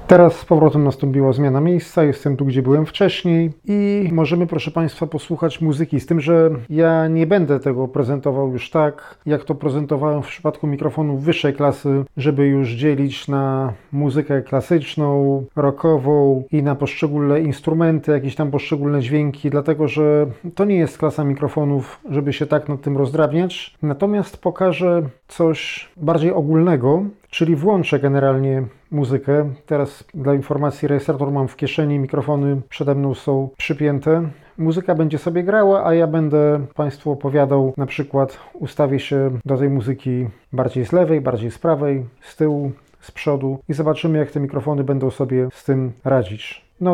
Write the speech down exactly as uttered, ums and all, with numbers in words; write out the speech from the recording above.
Teraz z powrotem nastąpiła zmiana miejsca, jestem tu, gdzie byłem wcześniej i możemy, proszę Państwa, posłuchać muzyki, z tym, że ja nie będę tego prezentował już tak, jak to prezentowałem w przypadku mikrofonów wyższej klasy, żeby już dzielić na muzykę klasyczną, rockową i na poszczególne instrumenty, jakieś tam poszczególne dźwięki, dlatego że to nie jest klasa mikrofonów, żeby się tak nad tym rozdrabniać. Natomiast pokażę coś bardziej ogólnego, czyli włączę generalnie muzykę. Teraz dla informacji rejestrator mam w kieszeni, mikrofony przede mną są przypięte. Muzyka będzie sobie grała, a ja będę Państwu opowiadał, na przykład ustawię się do tej muzyki bardziej z lewej, bardziej z prawej, z tyłu, z przodu i zobaczymy, jak te mikrofony będą sobie z tym radzić.